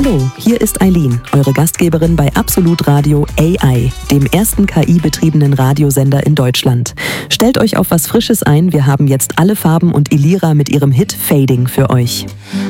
Hallo, hier ist Eileen, eure Gastgeberin bei Absolut Radio AI, dem ersten KI-betriebenen Radiosender in Deutschland. Stellt euch auf was Frisches ein, wir haben jetzt alle Farben und Elira mit ihrem Hit Fading für euch.